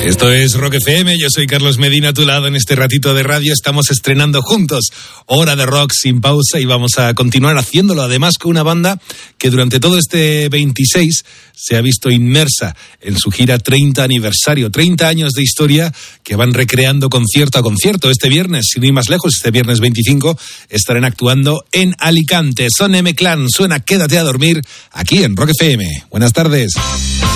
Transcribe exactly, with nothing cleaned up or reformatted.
Esto es Rock F M, yo soy Carlos Medina a tu lado en este ratito de radio. Estamos estrenando juntos Hora de Rock sin pausa y vamos a continuar haciéndolo, además con una banda que durante todo este veintiséis se ha visto inmersa en su gira treinta aniversario, treinta años de historia que van recreando concierto a concierto. Este viernes, sin ir más lejos, este viernes veinticinco, estarán actuando en Alicante. Son M-Clan, suena Quédate a dormir aquí en Rock F M. Buenas tardes.